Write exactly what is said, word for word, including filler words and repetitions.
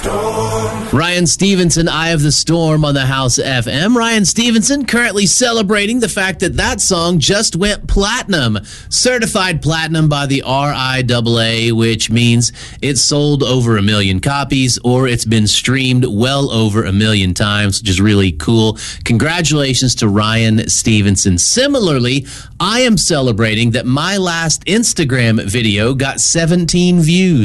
Storm. Ryan Stevenson, Eye of the Storm on the House F M. Ryan Stevenson currently celebrating the fact that that song just went platinum. Certified platinum by the R I A A, which means it's sold over a million copies or it's been streamed well over a million times, which is really cool. Congratulations to Ryan Stevenson. Similarly, I am celebrating that my last Instagram video got seventeen views.